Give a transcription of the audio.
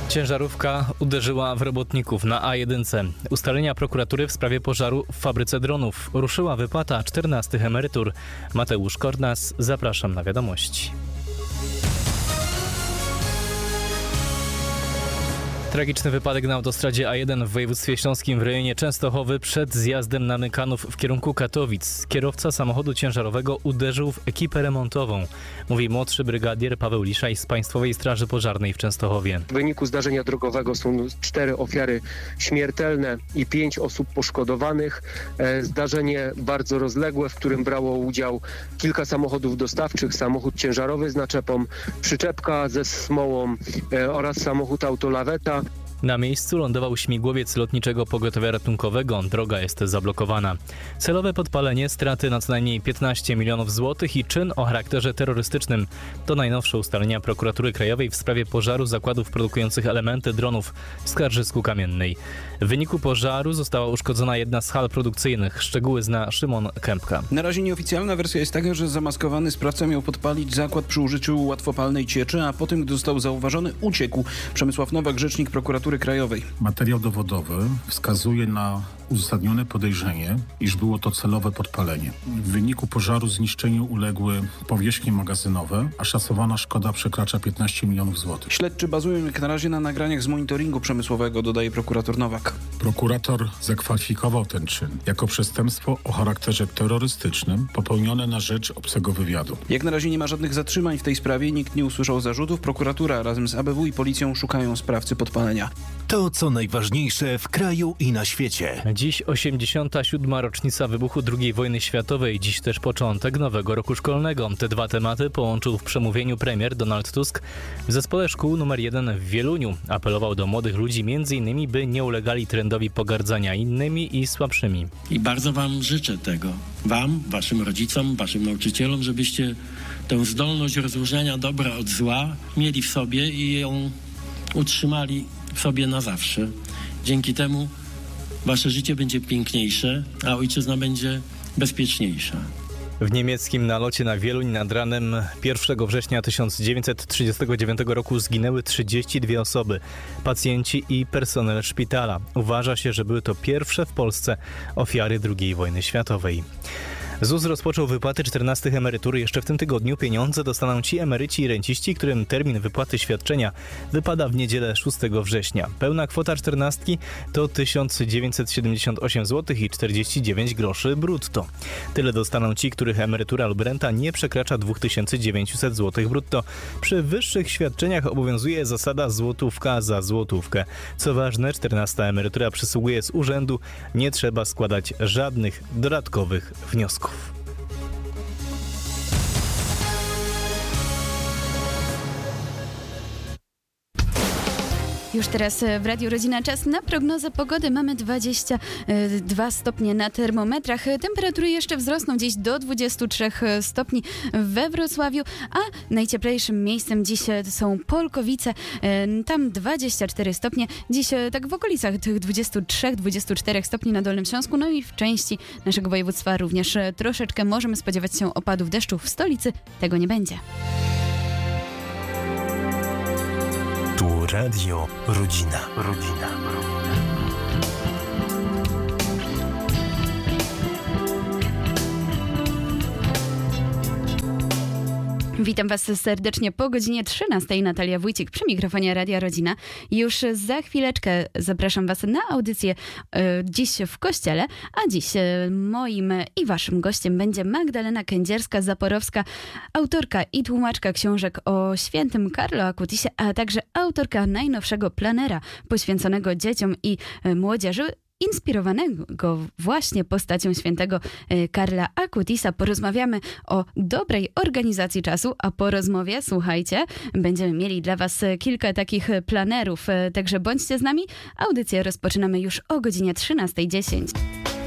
Ciężarówka uderzyła w robotników na A1. Ustalenia prokuratury w sprawie pożaru w fabryce dronów. Ruszyła wypłata 14 emerytur. Mateusz Kornas, zapraszam na wiadomości. Tragiczny wypadek na autostradzie A1 w województwie śląskim w rejonie Częstochowy przed zjazdem na Mykanów w kierunku Katowic. Kierowca samochodu ciężarowego uderzył w ekipę remontową, mówi młodszy brygadier Paweł Liszaj z Państwowej Straży Pożarnej w Częstochowie. W wyniku zdarzenia drogowego są 4 ofiary śmiertelne i 5 osób poszkodowanych. Zdarzenie bardzo rozległe, w którym brało udział kilka samochodów dostawczych, samochód ciężarowy z naczepą, przyczepka ze smołą oraz samochód autolaweta. Na miejscu lądował śmigłowiec lotniczego pogotowia ratunkowego. Droga jest zablokowana. Celowe podpalenie, straty na co najmniej 15 milionów złotych i czyn o charakterze terrorystycznym. To najnowsze ustalenia Prokuratury Krajowej w sprawie pożaru zakładów produkujących elementy dronów w Skarżysku-Kamiennej. W wyniku pożaru została uszkodzona jedna z hal produkcyjnych. Szczegóły zna Szymon Kępka. Na razie nieoficjalna wersja jest taka, że zamaskowany sprawca miał podpalić zakład przy użyciu łatwopalnej cieczy, a potem, gdy został zauważony, uciekł. Przemysław Nowak, rzecznik Prokuratury Krajowej. Materiał dowodowy wskazuje na uzasadnione podejrzenie, iż było to celowe podpalenie. W wyniku pożaru zniszczeniu uległy powierzchnie magazynowe, a szacowana szkoda przekracza 15 milionów złotych. Śledczy bazują jak na razie na nagraniach z monitoringu przemysłowego, dodaje prokurator Nowak. Prokurator zakwalifikował ten czyn jako przestępstwo o charakterze terrorystycznym popełnione na rzecz obcego wywiadu. Jak na razie nie ma żadnych zatrzymań w tej sprawie, nikt nie usłyszał zarzutów. Prokuratura razem z ABW i policją szukają sprawcy podpalenia. To co najważniejsze w kraju i na świecie. Dziś 87. rocznica wybuchu II wojny światowej, dziś też początek nowego roku szkolnego. Te dwa tematy połączył w przemówieniu premier Donald Tusk w zespole szkół nr 1 w Wieluniu. Apelował do młodych ludzi m.in., by nie ulegali trendowi pogardzania innymi i słabszymi. I bardzo wam życzę tego. Wam, waszym rodzicom, waszym nauczycielom, żebyście tę zdolność rozróżniania dobra od zła mieli w sobie i ją utrzymali w sobie na zawsze. Dzięki temu wasze życie będzie piękniejsze, a ojczyzna będzie bezpieczniejsza. W niemieckim nalocie na Wieluń nad ranem 1 września 1939 roku zginęły 32 osoby, pacjenci i personel szpitala. Uważa się, że były to pierwsze w Polsce ofiary II wojny światowej. ZUS rozpoczął wypłaty 14 emerytur. Jeszcze w tym tygodniu pieniądze dostaną ci emeryci i renciści, którym termin wypłaty świadczenia wypada w niedzielę 6 września. Pełna kwota 14 to 1978 zł i 49 groszy brutto. Tyle dostaną ci, których emerytura lub renta nie przekracza 2900 zł brutto. Przy wyższych świadczeniach obowiązuje zasada złotówka za złotówkę. Co ważne, 14 emerytura przysługuje z urzędu. Nie trzeba składać żadnych dodatkowych wniosków. Już teraz w Radiu Rodzina czas na prognozę pogody. Mamy 22 stopnie na termometrach. Temperatury jeszcze wzrosną gdzieś do 23 stopni we Wrocławiu, a najcieplejszym miejscem dziś są Polkowice. Tam 24 stopnie. Dziś tak w okolicach tych 23-24 stopni na Dolnym Śląsku. No i w części naszego województwa również troszeczkę możemy spodziewać się opadów deszczu. W stolicy tego nie będzie. Tu Radio Rodzina. Witam Was serdecznie po godzinie 13. Natalia Wójcik przy mikrofonie Radia Rodzina. Już za chwileczkę zapraszam Was na audycję dziś w Kościele, a dziś moim i Waszym gościem będzie Magdalena Kędzierska-Zaporowska, autorka i tłumaczka książek o świętym Karlu Akutisie, a także autorka najnowszego planera poświęconego dzieciom i młodzieży, inspirowanego właśnie postacią świętego Karla Akutisa. Porozmawiamy o dobrej organizacji czasu, a po rozmowie, słuchajcie, będziemy mieli dla Was kilka takich planerów, także bądźcie z nami. Audycję rozpoczynamy już o godzinie 13:10.